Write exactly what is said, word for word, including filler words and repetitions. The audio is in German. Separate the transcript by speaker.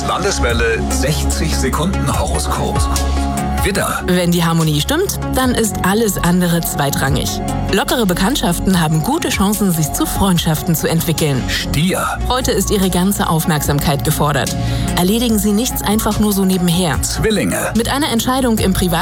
Speaker 1: Das Landeswelle sechzig Sekunden Horoskop. Widder.
Speaker 2: Wenn die Harmonie stimmt, dann ist alles andere zweitrangig. Lockere Bekanntschaften haben gute Chancen, sich zu Freundschaften zu entwickeln.
Speaker 1: Stier.
Speaker 2: Heute ist Ihre ganze Aufmerksamkeit gefordert. Erledigen Sie nichts einfach nur so nebenher.
Speaker 1: Zwillinge.
Speaker 2: Mit einer Entscheidung im Privat